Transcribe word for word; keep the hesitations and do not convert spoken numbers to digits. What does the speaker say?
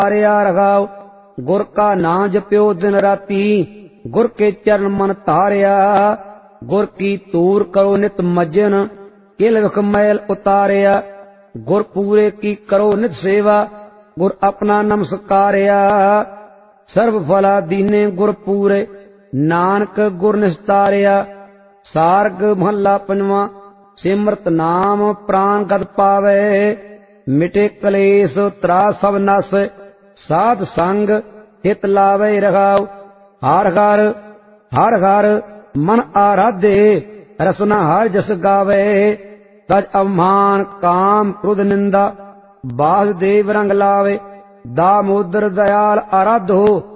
तारिया रघाओ। गुर का नाम जप्यो दिन राती, गुर के चरण मन तारिया। गुर की तूर करो नित मज्जन, किल विख मैल उतारिया। गुर पूरे की करो नित सेवा, गुर अपना नमस्कारिया। सर्व फला दीने गुर पूरे, नानक गुर निस्तारिया। सार्ग महला पंजवा। सिमरत नाम प्राण गत पावे, मिटे कलेस त्रास सब नस। साध संग हित लावे रघाओ। हर हर हर हर मन आराधे, रसना हर जस गावे। तज अवमान काम क्रोध निंदा, बासुदेव रंग लावे। दामोदर दयाल आराधो,